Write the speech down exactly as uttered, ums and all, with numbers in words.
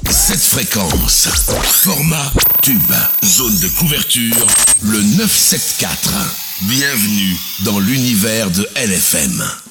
Cette fréquence, format tube, zone de couverture, le neuf cent soixante-quatorze. Bienvenue dans l'univers de L F M.